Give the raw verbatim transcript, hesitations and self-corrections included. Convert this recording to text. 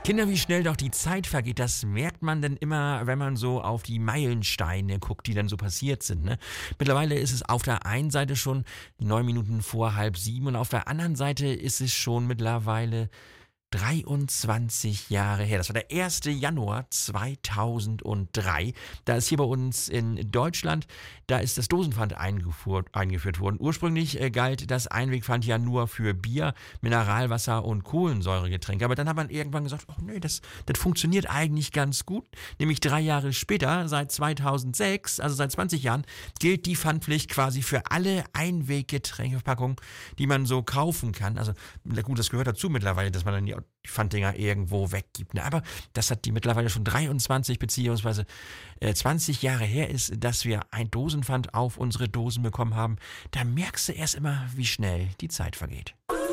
Kinder, wie schnell doch die Zeit vergeht, das merkt man denn immer, wenn man so auf die Meilensteine guckt, die dann so passiert sind. Ne? Mittlerweile ist es auf der einen Seite schon neun Minuten vor halb sieben und auf der anderen Seite ist es schon mittlerweile dreiundzwanzig Jahre her. Das war der erste Januar zweitausenddrei. Da ist hier bei uns in Deutschland, da ist das Dosenpfand eingeführt, eingeführt worden. Ursprünglich äh, galt das Einwegpfand ja nur für Bier, Mineralwasser und Kohlensäuregetränke. Aber dann hat man irgendwann gesagt, ach nee, das, das funktioniert eigentlich ganz gut. Nämlich drei Jahre später, seit zweitausendsechs, also seit zwanzig Jahren, gilt die Pfandpflicht quasi für alle Einweggetränkeverpackungen, die man so kaufen kann. Also gut, das gehört dazu mittlerweile, dass man dann die die Pfanddinger irgendwo weggibt. Ne? Aber das hat die mittlerweile schon dreiundzwanzig beziehungsweise zwanzig Jahre her ist, dass wir ein Dosenpfand auf unsere Dosen bekommen haben. Da merkst du erst immer, wie schnell die Zeit vergeht.